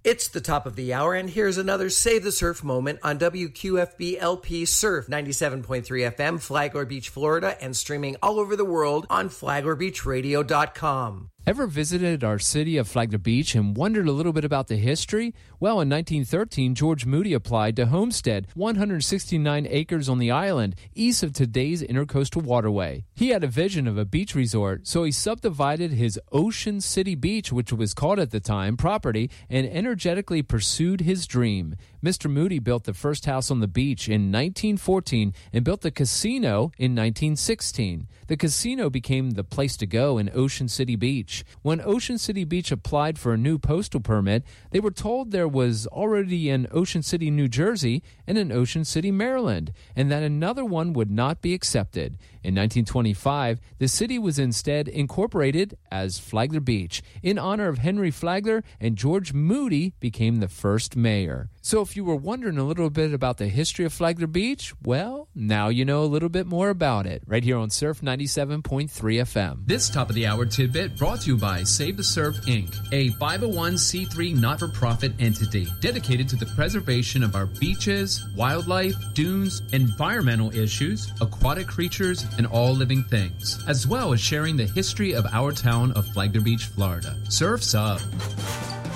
It's the top of the hour, and here's another Save the Surf moment on WQFB LP Surf 97.3 FM, Flagler Beach, Florida, and streaming all over the world on FlaglerBeachRadio.com. Ever visited our city of Flagler Beach and wondered a little bit about the history? Well, in 1913, George Moody applied to homestead 169 acres on the island east of today's Intercoastal Waterway. He had a vision of a beach resort, so he subdivided his Ocean City Beach, which was called at the time, property, and energetically pursued his dream. Mr. Moody built the first house on the beach in 1914 and built the casino in 1916. The casino became the place to go in Ocean City Beach. When Ocean City Beach applied for a new postal permit, they were told there was already an Ocean City, New Jersey, and an Ocean City, Maryland, and that another one would not be accepted. In 1925, the city was instead incorporated as Flagler Beach in honor of Henry Flagler, and George Moody became the first mayor. So if you were wondering a little bit about the history of Flagler Beach, well, now you know a little bit more about it, right here on Surf 97.3 FM. This top of the hour tidbit brought to you by Save the Surf, Inc., a 501c3 not-for-profit entity dedicated to the preservation of our beaches, wildlife, dunes, environmental issues, aquatic creatures, and all living things, as well as sharing the history of our town of Flagler Beach, Florida. Surf's up.